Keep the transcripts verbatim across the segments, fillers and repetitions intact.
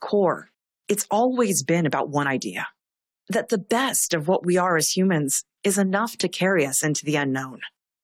core, it's always been about one idea, that the best of what we are as humans is enough to carry us into the unknown.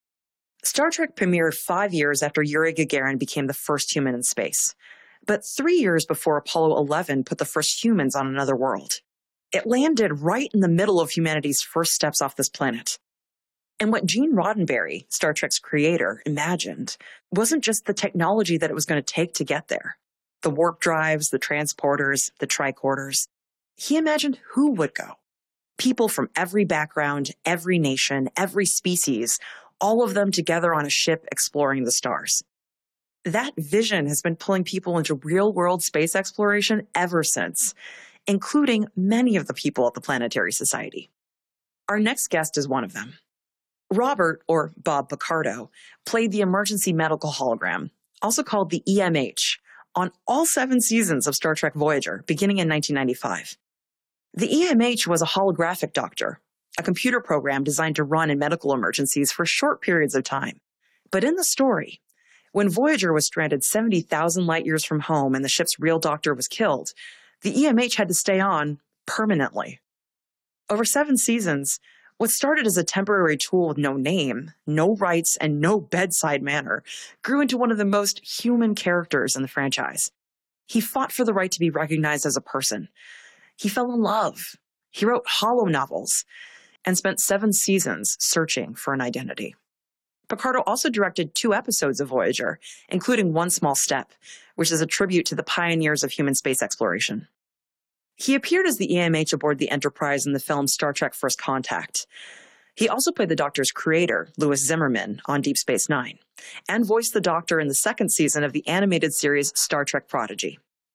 Star Trek premiered five years after Yuri Gagarin became the first human in space, but three years before Apollo eleven put the first humans on another world. It landed right in the middle of humanity's first steps off this planet. And what Gene Roddenberry, Star Trek's creator, imagined wasn't just the technology that it was going to take to get there. The warp drives, the transporters, the tricorders. He imagined who would go. People from every background, every nation, every species, all of them together on a ship exploring the stars. That vision has been pulling people into real-world space exploration ever since, including many of the people at the Planetary Society. Our next guest is one of them. Robert, or Bob Picardo, played the emergency medical hologram, also called the E M H, on all seven seasons of Star Trek Voyager, beginning in nineteen ninety-five. The E M H was a holographic doctor, a computer program designed to run in medical emergencies for short periods of time. But in the story, when Voyager was stranded seventy thousand light years from home and the ship's real doctor was killed, the E M H had to stay on permanently. Over seven seasons, what started as a temporary tool with no name, no rights, and no bedside manner grew into one of the most human characters in the franchise. He fought for the right to be recognized as a person. He fell in love. He wrote holo novels and spent seven seasons searching for an identity. Picardo also directed two episodes of Voyager, including One Small Step, which is a tribute to the pioneers of human space exploration. He appeared as the E M H aboard the Enterprise in the film Star Trek First Contact. He also played the Doctor's creator, Louis Zimmerman, on Deep Space Nine, and voiced the Doctor in the second season of the animated series Star Trek Prodigy.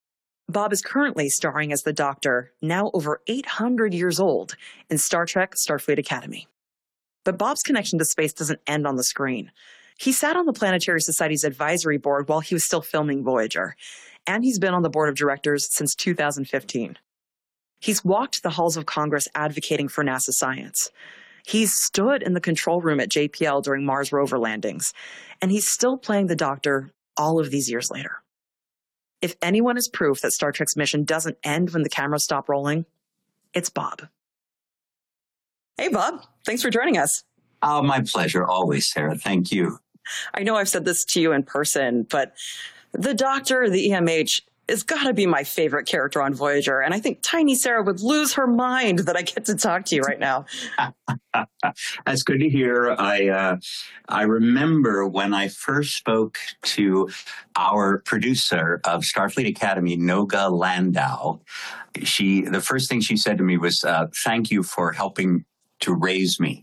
Bob is currently starring as the Doctor, now over eight hundred years old, in Star Trek Starfleet Academy. But Bob's connection to space doesn't end on the screen. He sat on the Planetary Society's advisory board while he was still filming Voyager, and he's been on the board of directors since two thousand fifteen. He's walked the halls of Congress advocating for NASA science. He's stood in the control room at J P L during Mars rover landings, and he's still playing the Doctor all of these years later. If anyone is proof that Star Trek's mission doesn't end when the cameras stop rolling, it's Bob. Hey, Bob. Thanks for joining us. Oh, my pleasure. Always, Sarah. Thank you. I know I've said this to you in person, but the Doctor, the E M H, is got to be my favorite character on Voyager. And I think tiny Sarah would lose her mind that I get to talk to you right now. That's good to hear. I uh, I remember when I first spoke to our producer of Starfleet Academy, Noga Landau. She the first thing she said to me was, uh, "Thank you for helping to raise me."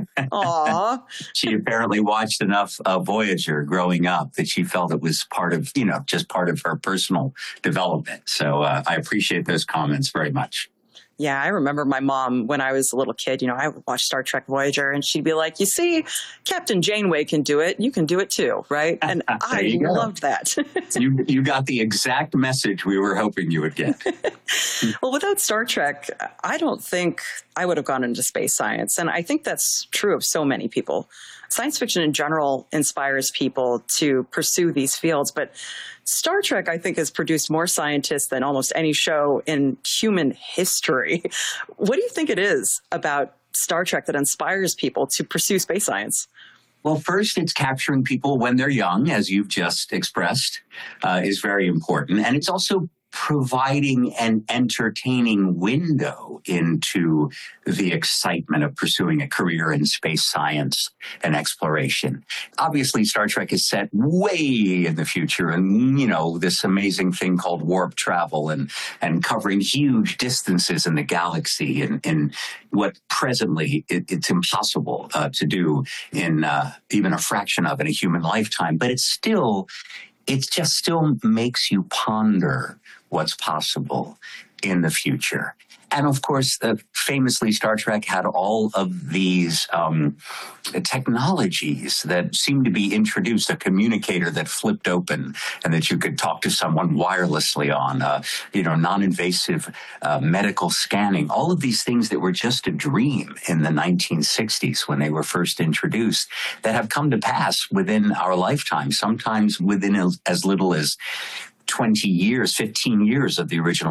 Aww. She apparently watched enough uh, Voyager growing up that she felt it was part of, you know, just part of her personal development. So uh, I appreciate those comments very much. Yeah, I remember my mom when I was a little kid, you know, I would watch Star Trek Voyager and she'd be like, you see, Captain Janeway can do it. You can do it too, right? And I loved that. you you got the exact message we were hoping you would get. Well, without Star Trek, I don't think I would have gone into space science. And I think that's true of so many people. Science fiction in general inspires people to pursue these fields, but Star Trek, I think, has produced more scientists than almost any show in human history. What do you think it is about Star Trek that inspires people to pursue space science? Well, first, it's capturing people when they're young, as you've just expressed, uh, is very important. And it's also providing an entertaining window into the excitement of pursuing a career in space science and exploration. Obviously, Star Trek is set way in the future and, you know, this amazing thing called warp travel and, and covering huge distances in the galaxy and, and what presently it, it's impossible uh, to do in uh, even a fraction of in a human lifetime. But it's still, it just still makes you ponder what's possible in the future. And of course, uh, famously, Star Trek had all of these um, technologies that seemed to be introduced, a communicator that flipped open and that you could talk to someone wirelessly on, uh, you know, non-invasive uh, medical scanning, all of these things that were just a dream in the nineteen sixties when they were first introduced that have come to pass within our lifetime, sometimes within as little as twenty years, fifteen years of the original